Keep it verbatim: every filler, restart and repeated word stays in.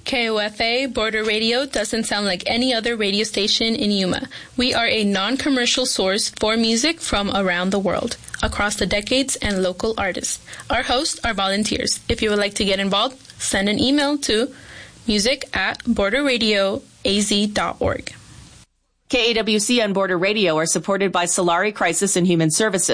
K O F A Border Radio doesn't sound like any other radio station in Yuma. We are a non-commercial source for music from around the world, across the decades and local artists. Our hosts are volunteers. If you would like to get involved, send an email to music at border radio a z dot org. K A W C and Border Radio are supported by Solari Crisis and Human Services.